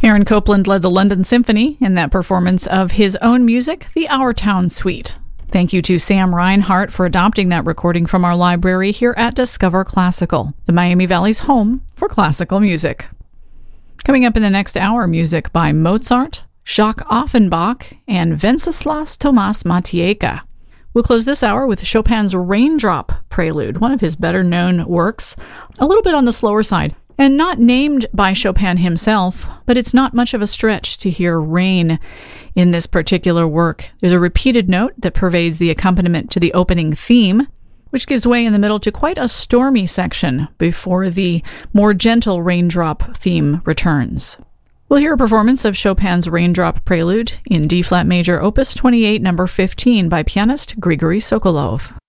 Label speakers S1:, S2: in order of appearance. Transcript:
S1: Aaron Copland led the London Symphony in that performance of his own music, the Our Town Suite. Thank you to Sam Reinhart for adopting that recording from our library here at Discover Classical, the Miami Valley's home for classical music. Coming up in the next hour, music by Mozart, Jacques Offenbach, and Wenceslas Tomas Matejka. We'll close this hour with Chopin's Raindrop Prelude, one of his better-known works, a little bit on the slower side, and not named by Chopin himself, but it's not much of a stretch to hear rain in this particular work. There's a repeated note that pervades the accompaniment to the opening theme, which gives way in the middle to quite a stormy section before the more gentle raindrop theme returns. We'll hear a performance of Chopin's Raindrop Prelude in D-flat major, Opus 28, number 15, by pianist Grigory Sokolov.